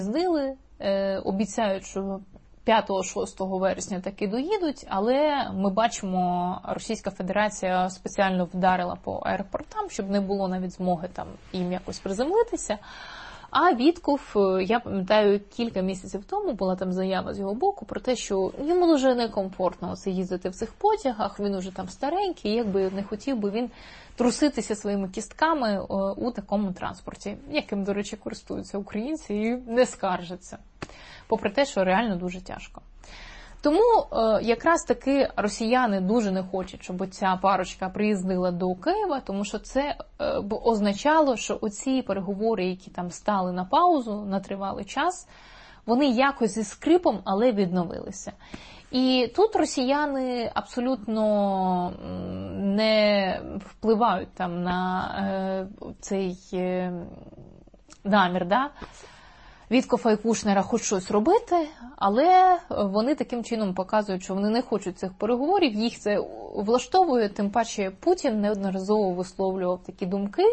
Знили, обіцяють, що 5-6 вересня таки доїдуть, але ми бачимо, Російська Федерація спеціально вдарила по аеропортам, щоб не було навіть змоги там їм якось приземлитися. А Вітков, я пам'ятаю, кілька місяців тому була там заява з його боку про те, що йому дуже некомфортно їздити в цих потягах, він уже там старенький, якби не хотів би він труситися своїми кістками у такому транспорті, яким, до речі, користуються українці і не скаржаться. Попри те, що реально дуже тяжко. Тому якраз таки росіяни дуже не хочуть, щоб ця парочка приїздила до Києва, тому що це б означало, що оці переговори, які там стали на паузу на тривалий час, вони якось зі скрипом, але відновилися. І тут росіяни абсолютно не впливають там на цей намір, да? Віткофа і Кушнера хоч щось робити, але вони таким чином показують, що вони не хочуть цих переговорів, їх це влаштовує, тим паче Путін неодноразово висловлював такі думки,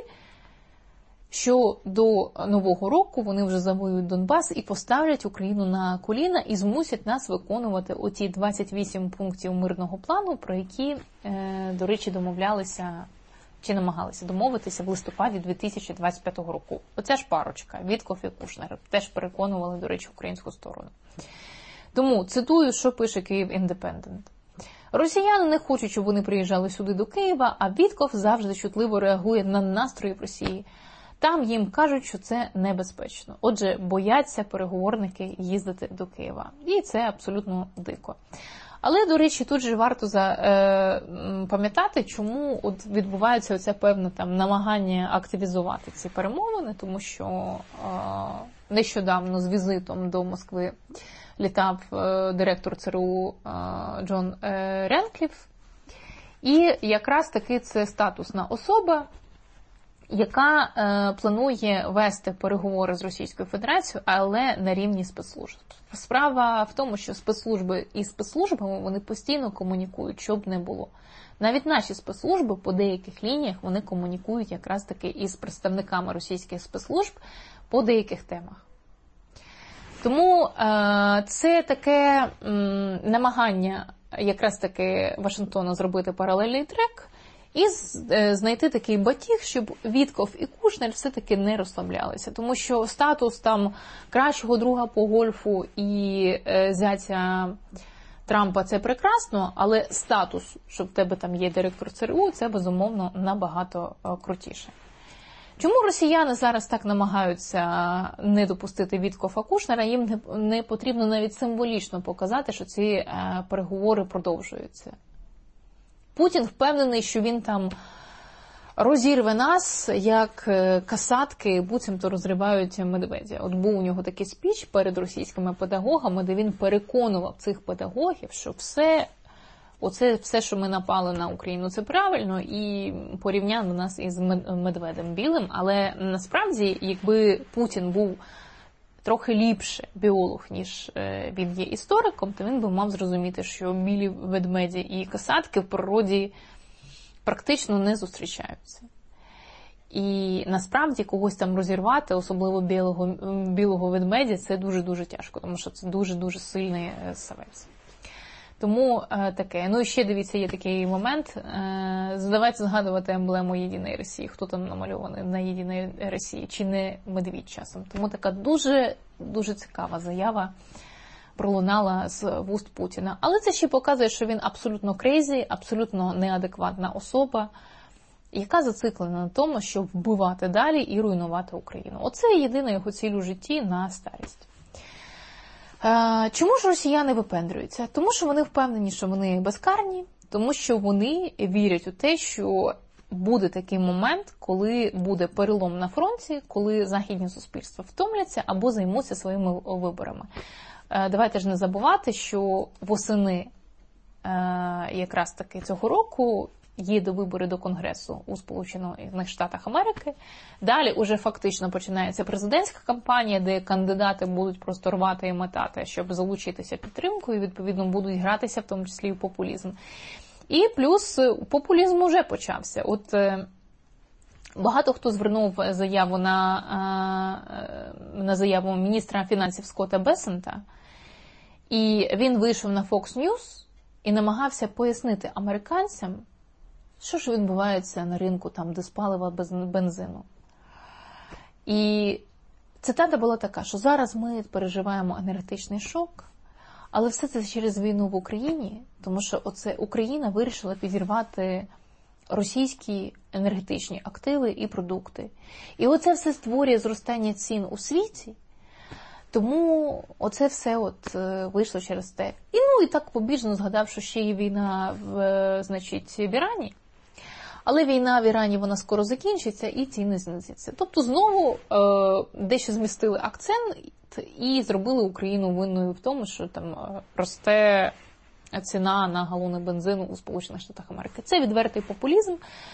що до Нового року вони вже завоюють Донбас і поставлять Україну на коліна і змусять нас виконувати оті 28 пунктів мирного плану, про які, до речі, домовлялися чи намагалися домовитися в листопаді 2025 року. Оця ж парочка, Вітков і Кушнер, теж переконували, до речі, українську сторону. Тому цитую, що пише Київ Індепендент. Росіяни не хочуть, щоб вони приїжджали сюди до Києва, а Вітков завжди чутливо реагує на настрої в Росії. Там їм кажуть, що це небезпечно. Отже, бояться переговорники їздити до Києва. І це абсолютно дико. Але, до речі, тут же варто пам'ятати, чому от відбувається оце певне там намагання активізувати ці перемовини, тому що нещодавно з візитом до Москви літав директор ЦРУ Джон Ренкліф, і якраз таки це статусна особа, яка планує вести переговори з Російською Федерацією, але на рівні спецслужб. Справа в тому, що спецслужби і спецслужбами вони постійно комунікують, що б не було. Навіть наші спецслужби по деяких лініях вони комунікують якраз таки із представниками російських спецслужб по деяких темах. Тому це таке намагання якраз таки Вашингтона зробити паралельний трек і знайти такий батіг, щоб Вітков і Кушнер все-таки не розслаблялися. Тому що статус там кращого друга по гольфу і зятя Трампа – це прекрасно, але статус, що в тебе там є директор ЦРУ, це, безумовно, набагато крутіше. Чому росіяни зараз так намагаються не допустити Віткофа Кушнера? Їм не потрібно навіть символічно показати, що ці переговори продовжуються. Путін впевнений, що він там розірве нас, як касатки буцімто розривають медведя. От був у нього такий спіч перед російськими педагогами, де він переконував цих педагогів, що все, що ми напали на Україну, це правильно, і порівняв нас із медведем білим. Але насправді, якби Путін був трохи ліпше біолог, ніж він є істориком, то він би мав зрозуміти, що білі ведмеді і касатки в природі практично не зустрічаються. І насправді когось там розірвати, особливо білого ведмедя, це дуже-дуже тяжко, тому що це дуже-дуже сильний савець. Тому таке. Ну і ще, дивіться, є такий момент. Давайте згадувати емблему Єдиної Росії. Хто там намальований на Єдиної Росії? Чи не медвідь часом? Тому така дуже цікава заява пролунала з вуст Путіна. Але це ще показує, що він абсолютно крейзі, абсолютно неадекватна особа, яка зациклена на тому, щоб вбивати далі і руйнувати Україну. Оце єдина його ціль у житті на старість. Чому ж росіяни випендрюються? Тому що вони впевнені, що вони безкарні, тому що вони вірять у те, що буде такий момент, коли буде перелом на фронті, коли західні суспільства втомляться або займуться своїми виборами. Давайте ж не забувати, що восени якраз таки цього року є вибори до Конгресу у Сполучених Штатах Америки. Далі уже фактично починається президентська кампанія, де кандидати будуть просто рвати і метати, щоб залучитися підтримкою, і, відповідно, будуть гратися в тому числі і в популізм. І плюс популізм уже почався. От Багато хто звернув заяву на заяву міністра фінансів Скотта Бессента, і він вийшов на Fox News і намагався пояснити американцям, що ж відбувається на ринку там диспалива, бензину. І цитата була така, що зараз ми переживаємо енергетичний шок, але все це через війну в Україні, тому що Україна вирішила підірвати російські енергетичні активи і продукти. І оце все створює зростання цін у світі, тому оце все вийшло через те. І так побіжно згадав, що ще є війна в Ірані. Але війна в Ірані, вона скоро закінчиться і ціни знизяться. Тобто знову дещо змістили акцент і зробили Україну винною в тому, що там росте ціна на галони бензину у Сполучених Штатах Америки. Це відвертий популізм.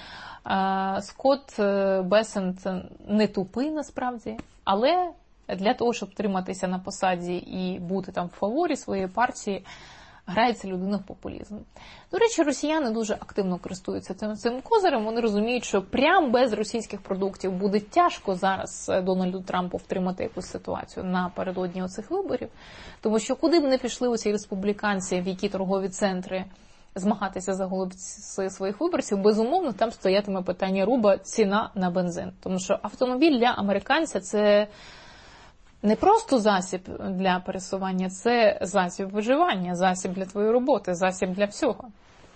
Скотт Бессент не тупий насправді, але для того, щоб триматися на посаді і бути там в фаворі своєї партії, грається людина в популізм. До речі, росіяни дуже активно користуються цим козирем. Вони розуміють, що прямо без російських продуктів буде тяжко зараз Дональду Трампу втримати якусь ситуацію напередодні оцих виборів. Тому що куди б не пішли оці республіканці, в які торгові центри змагатися за голоси своїх виборців, безумовно, там стоятиме питання руба ціна на бензин. Тому що автомобіль для американця – це не просто засіб для пересування, це засіб виживання, засіб для твоєї роботи, засіб для всього.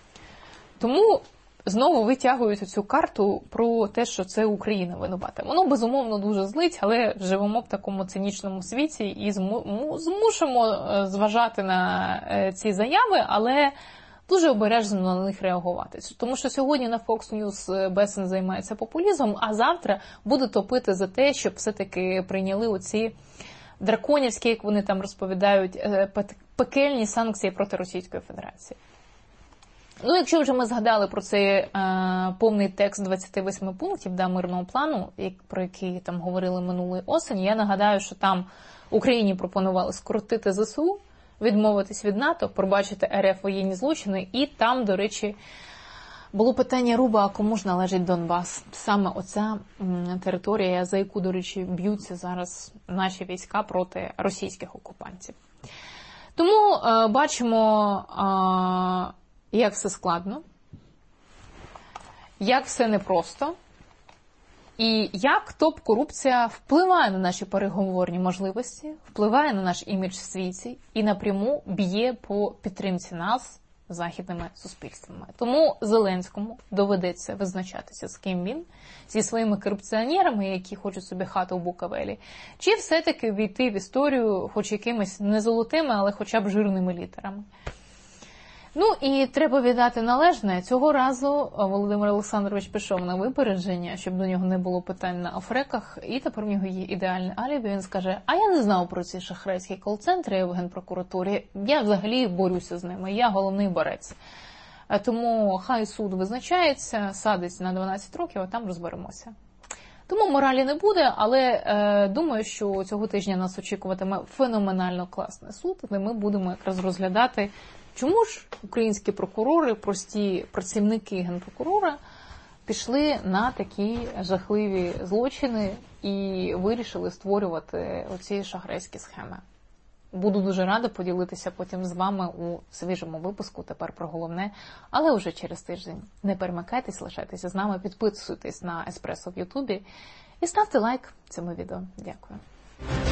Тому знову витягують цю карту про те, що це Україна винувата. Воно, безумовно, дуже злить, але живемо в такому цинічному світі і змушимо зважати на ці заяви, але дуже обережно на них реагувати. Тому що сьогодні на Fox News Бессент займається популізмом, а завтра буде топити за те, щоб все-таки прийняли оці драконівські, як вони там розповідають, пекельні санкції проти Російської Федерації. Якщо вже ми згадали про цей повний текст 28 пунктів мирного плану, про який там говорили минулої осені, я нагадаю, що там Україні пропонували скоротити ЗСУ, відмовитись від НАТО, пробачити РФ воєнні злочини, і там, до речі, було питання руба, а кому ж належить Донбас. Саме оця територія, за яку, до речі, б'ються зараз наші війська проти російських окупантів. Тому бачимо, як все складно, як все непросто, і як топ-корупція впливає на наші переговорні можливості, впливає на наш імідж в світі і напряму б'є по підтримці нас західними суспільствами. Тому Зеленському доведеться визначатися, з ким він, зі своїми корупціонерами, які хочуть собі хату в Буковелі, чи все-таки війти в історію хоч якимись не золотими, але хоча б жирними літерами. І треба віддати належне. Цього разу Володимир Олександрович пішов на випередження, щоб до нього не було питань на офреках, і тепер в нього є ідеальне алібі. Він скаже, а я не знав про ці шахрайські кол-центри в Генпрокуратурі, я взагалі борюся з ними, я головний борець. Тому хай суд визначається, садить на 12 років, а там розберемося. Тому моралі не буде, але думаю, що цього тижня нас очікуватиме феноменально класний суд, де ми будемо якраз розглядати, чому ж українські прокурори, прості працівники Генпрокурора пішли на такі жахливі злочини і вирішили створювати оці шахрайські схеми. Буду дуже рада поділитися потім з вами у свіжому випуску, тепер про головне, але вже через тиждень. Не перемикайтесь, лишайтеся з нами, підписуйтесь на Еспресо в Ютубі і ставте лайк цьому відео. Дякую.